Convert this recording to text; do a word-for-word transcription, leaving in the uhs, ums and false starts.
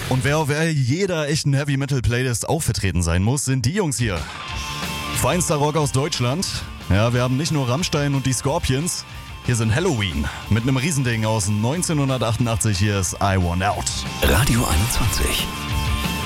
Und wer auf jeder echten Heavy-Metal-Playlist auch vertreten sein muss, sind die Jungs hier. Feinster Rock aus Deutschland. Ja, wir haben nicht nur Rammstein und die Scorpions. Hier sind Halloween mit einem Riesending aus neunzehnhundertachtundachtzig. Hier ist I Want Out. Radio einundzwanzig.